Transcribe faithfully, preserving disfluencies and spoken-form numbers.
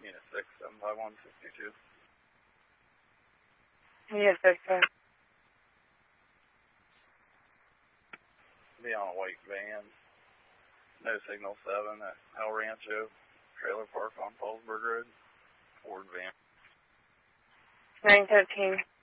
Unit six, seven five one, sixty-two. Unit six, sir. Be on a white van. No signal seven at El Rancho, trailer park on Paulsburg Road. Ford van. nine thirteen.